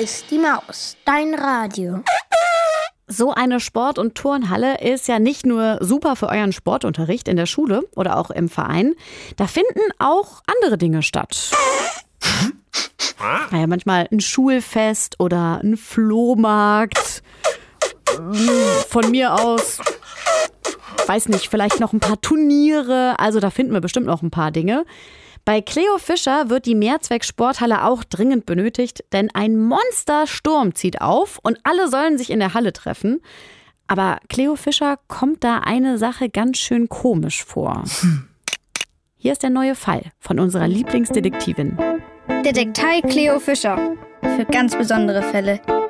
ist die Maus, dein Radio. So eine Sport- und Turnhalle ist ja nicht nur super für euren Sportunterricht in der Schule oder auch im Verein. Da finden auch andere Dinge statt. Naja, manchmal ein Schulfest oder ein Flohmarkt. Von mir aus, weiß nicht, vielleicht noch ein paar Turniere. Also da finden wir bestimmt noch ein paar Dinge. Bei Cleo Fischer wird die Mehrzweck-Sporthalle auch dringend benötigt, denn ein Monstersturm zieht auf und alle sollen sich in der Halle treffen. Aber Cleo Fischer kommt da eine Sache ganz schön komisch vor. Hier ist der neue Fall von unserer Lieblingsdetektivin. Detektei Cleo Fischer. Für ganz besondere Fälle.